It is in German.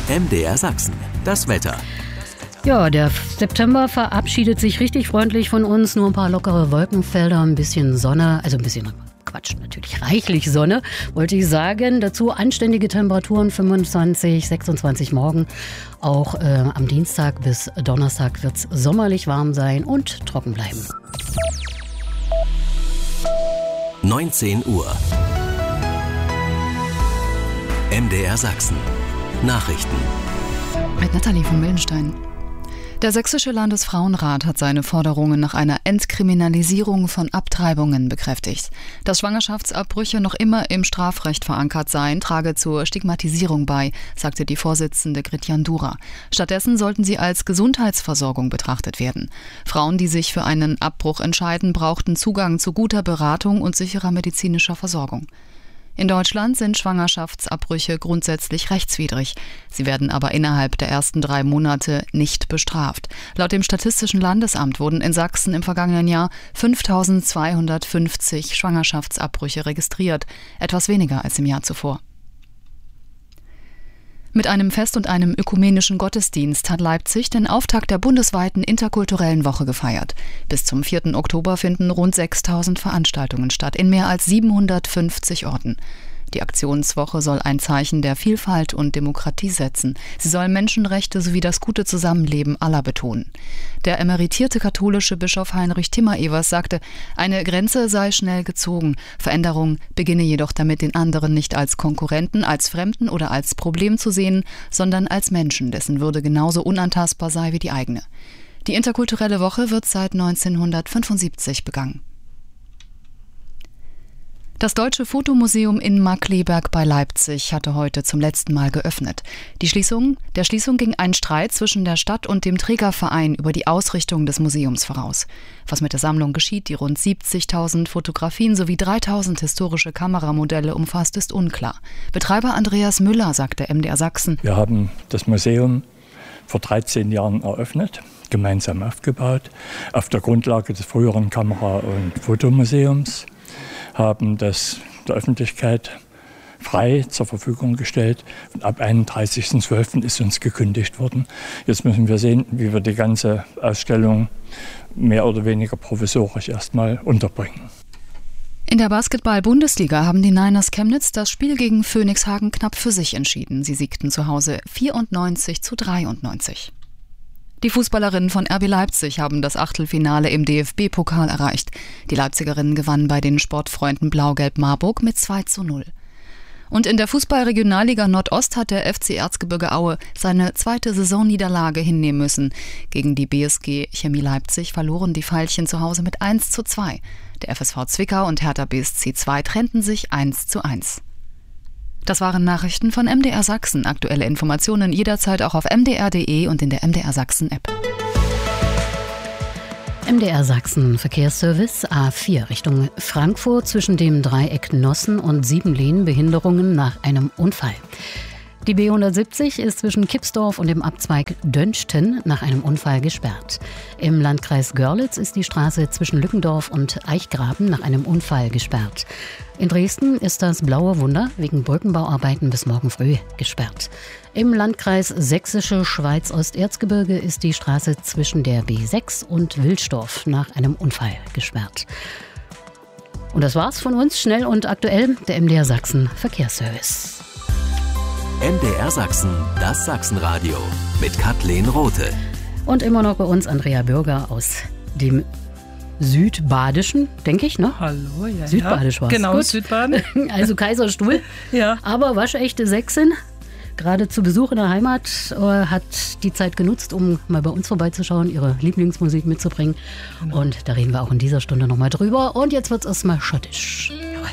MDR Sachsen, das Wetter. Ja, der September verabschiedet sich richtig freundlich von uns. Nur ein paar lockere Wolkenfelder, ein bisschen Sonne, also ein bisschen Quatsch, natürlich reichlich Sonne, wollte ich sagen. Dazu anständige Temperaturen, 25, 26 morgen. Auch am Dienstag bis Donnerstag wird es sommerlich warm sein und trocken bleiben. 19 Uhr. MDR Sachsen. Nachrichten. Mit Nathalie von Mildenstein. Der Sächsische Landesfrauenrat hat seine Forderungen nach einer Entkriminalisierung von Abtreibungen bekräftigt. Dass Schwangerschaftsabbrüche noch immer im Strafrecht verankert seien, trage zur Stigmatisierung bei, sagte die Vorsitzende Gritjan Dura. Stattdessen sollten sie als Gesundheitsversorgung betrachtet werden. Frauen, die sich für einen Abbruch entscheiden, brauchten Zugang zu guter Beratung und sicherer medizinischer Versorgung. In Deutschland sind Schwangerschaftsabbrüche grundsätzlich rechtswidrig. Sie werden aber innerhalb der ersten 3 Monate nicht bestraft. Laut dem Statistischen Landesamt wurden in Sachsen im vergangenen Jahr 5.250 Schwangerschaftsabbrüche registriert, etwas weniger als im Jahr zuvor. Mit einem Fest und einem ökumenischen Gottesdienst hat Leipzig den Auftakt der bundesweiten interkulturellen Woche gefeiert. Bis zum 4. Oktober finden rund 6.000 Veranstaltungen statt, in mehr als 750 Orten. Die Aktionswoche soll ein Zeichen der Vielfalt und Demokratie setzen. Sie soll Menschenrechte sowie das gute Zusammenleben aller betonen. Der emeritierte katholische Bischof Heinrich Timmer-Evers sagte, eine Grenze sei schnell gezogen. Veränderung beginne jedoch damit, den anderen nicht als Konkurrenten, als Fremden oder als Problem zu sehen, sondern als Menschen, dessen Würde genauso unantastbar sei wie die eigene. Die interkulturelle Woche wird seit 1975 begangen. Das Deutsche Fotomuseum in Markkleeberg bei Leipzig hatte heute zum letzten Mal geöffnet. Der Schließung ging ein Streit zwischen der Stadt und dem Trägerverein über die Ausrichtung des Museums voraus. Was mit der Sammlung geschieht, die rund 70.000 Fotografien sowie 3.000 historische Kameramodelle umfasst, ist unklar. Betreiber Andreas Müller sagte MDR Sachsen: Wir haben das Museum vor 13 Jahren eröffnet, gemeinsam aufgebaut, auf der Grundlage des früheren Kamera- und Fotomuseums. Haben das der Öffentlichkeit frei zur Verfügung gestellt. Und ab 31.12. ist uns gekündigt worden. Jetzt müssen wir sehen, wie wir die ganze Ausstellung mehr oder weniger provisorisch erstmal unterbringen. In der Basketball-Bundesliga haben die Niners Chemnitz das Spiel gegen Phönixhagen knapp für sich entschieden. Sie siegten zu Hause 94-93. Die Fußballerinnen von RB Leipzig haben das Achtelfinale im DFB-Pokal erreicht. Die Leipzigerinnen gewannen bei den Sportfreunden Blau-Gelb Marburg mit 2:0. Und in der Fußball-Regionalliga Nordost hat der FC Erzgebirge Aue seine 2. Saisonniederlage hinnehmen müssen. Gegen die BSG Chemie Leipzig verloren die Veilchen zu Hause mit 1:2. Der FSV Zwickau und Hertha BSC 2 trennten sich 1:1. Das waren Nachrichten von MDR Sachsen. Aktuelle Informationen jederzeit auch auf mdr.de und in der MDR Sachsen App. MDR Sachsen Verkehrsservice A4 Richtung Frankfurt zwischen dem Dreieck Nossen und Siebenlehn Behinderungen nach einem Unfall. Die B170 ist zwischen Kipsdorf und dem Abzweig Dönchten nach einem Unfall gesperrt. Im Landkreis Görlitz ist die Straße zwischen Lückendorf und Eichgraben nach einem Unfall gesperrt. In Dresden ist das Blaue Wunder wegen Brückenbauarbeiten bis morgen früh gesperrt. Im Landkreis Sächsische Schweiz-Osterzgebirge ist die Straße zwischen der B6 und Wilsdorf nach einem Unfall gesperrt. Und das war's von uns, schnell und aktuell, der MDR Sachsen Verkehrsservice. MDR Sachsen, das Sachsenradio mit Kathleen Rothe. Und immer noch bei uns Andrea Bürger aus dem Südbadischen, denke ich, ne? Hallo, ja. Südbadisch war's. Genau, gut. Südbaden. Also Kaiserstuhl, Ja. aber waschechte Sächsin. Gerade zu Besuch in der Heimat, hat die Zeit genutzt, um mal bei uns vorbeizuschauen, ihre Lieblingsmusik mitzubringen. Genau. Und da reden wir auch in dieser Stunde nochmal drüber. Und jetzt wird's erstmal schottisch.